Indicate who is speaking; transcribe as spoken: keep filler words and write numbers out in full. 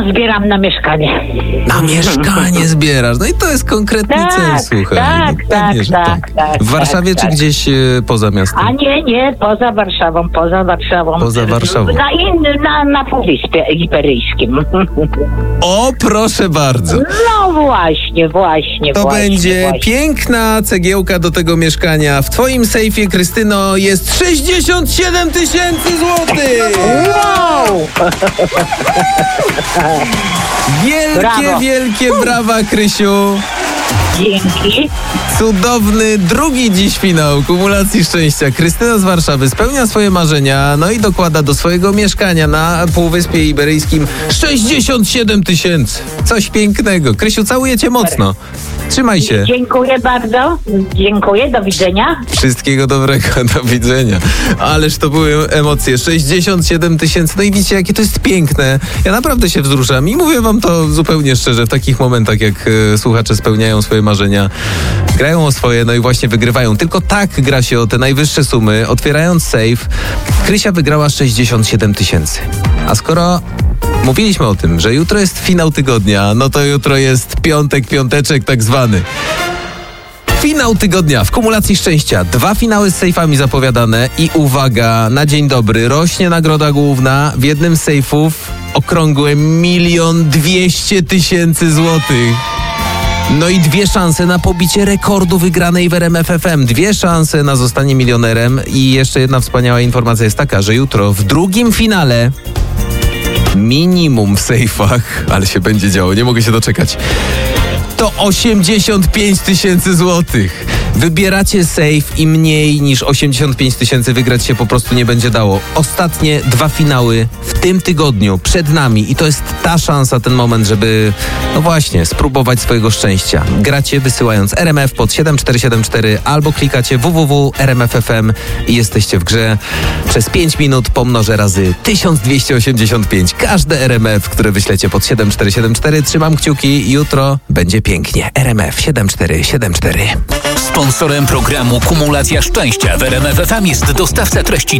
Speaker 1: zbieram na mieszkanie.
Speaker 2: Na mieszkanie zbierasz. No i to jest konkretny
Speaker 1: Tak,
Speaker 2: cel, słuchaj.
Speaker 1: tak,
Speaker 2: no,
Speaker 1: tak,
Speaker 2: pewnie, że
Speaker 1: tak, tak,
Speaker 2: W Warszawie
Speaker 1: tak,
Speaker 2: czy
Speaker 1: tak.
Speaker 2: gdzieś e, poza miastem?
Speaker 1: A nie, nie, poza Warszawą, poza Warszawą.
Speaker 2: Poza Warszawą.
Speaker 1: Na, in, na, na Półwyspie Iberyjskim.
Speaker 2: O, proszę bardzo.
Speaker 1: No właśnie, właśnie,
Speaker 2: To
Speaker 1: właśnie,
Speaker 2: będzie
Speaker 1: właśnie.
Speaker 2: piękna cegiełka do tego mieszkania. W twoim sejfie, Krystyno, jest sześćdziesiąt siedem tysięcy złotych!
Speaker 1: Wow!
Speaker 2: Wielkie,
Speaker 1: Brawo.
Speaker 2: wielkie brawa, Krysiu.
Speaker 1: Dzięki.
Speaker 2: Cudowny drugi dziś finał kumulacji szczęścia. Krystyna z Warszawy spełnia swoje marzenia, no i dokłada do swojego mieszkania na Półwyspie Iberyjskim sześćdziesiąt siedem tysięcy. Coś pięknego. Krysiu, całuję cię mocno. Trzymaj się.
Speaker 1: Dziękuję bardzo. Dziękuję, do widzenia.
Speaker 2: Wszystkiego dobrego, do widzenia. Ależ to były emocje. sześćdziesiąt siedem tysięcy. No i widzicie, jakie to jest piękne. Ja naprawdę się wzruszam i mówię wam to zupełnie szczerze. W takich momentach, jak e, słuchacze spełniają swoje marzenia, grają o swoje, no i właśnie wygrywają. Tylko tak gra się o te najwyższe sumy. Otwierając safe, Krysia wygrała sześćdziesiąt siedem tysięcy. A skoro mówiliśmy o tym, że jutro jest finał tygodnia, no to jutro jest piątek, piąteczek tak zwany. Finał tygodnia w kumulacji szczęścia. Dwa finały z sejfami zapowiadane i uwaga, na dzień dobry rośnie nagroda główna. W jednym z sejfów okrągłe milion dwieście tysięcy złotych. No i dwie szanse na pobicie rekordu wygranej w R M F F M. Dwie szanse na zostanie milionerem. I jeszcze jedna wspaniała informacja jest taka, że jutro w drugim finale minimum w sejfach, ale się będzie działo, nie mogę się doczekać, to osiemdziesiąt pięć tysięcy złotych. Wybieracie safe i mniej niż osiemdziesiąt pięć tysięcy wygrać się po prostu nie będzie dało. Ostatnie dwa finały w tym tygodniu przed nami i to jest ta szansa, ten moment, żeby no właśnie, spróbować swojego szczęścia. Gracie wysyłając R M F pod siedem cztery siedem cztery albo klikacie w w w kropka r m f f m i jesteście w grze. Przez pięć minut pomnożę razy tysiąc dwieście osiemdziesiąt pięć. Każde R M F, które wyślecie pod siedem cztery siedem cztery. Trzymam kciuki, jutro będzie pięknie. R M F siedem cztery siedem cztery.
Speaker 3: Sponsorem programu Kumulacja Szczęścia w R M F F M jest dostawca treści